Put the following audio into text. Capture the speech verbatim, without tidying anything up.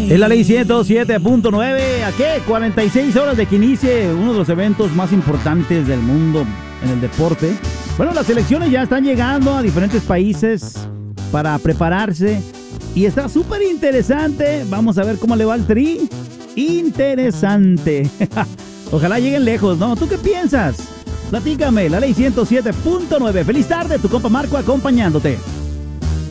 Es la ley ciento siete punto nueve. ¿A qué? cuarenta y seis horas de que inicie uno de los eventos más importantes del mundo en el deporte. Bueno, las selecciones ya están llegando a diferentes países para prepararse y está súper interesante. Vamos a ver cómo le va al Tri. Interesante. Ojalá lleguen lejos, ¿no? ¿Tú qué piensas? Platícame, la ley ciento siete punto nueve. Feliz tarde, tu compa Marco acompañándote.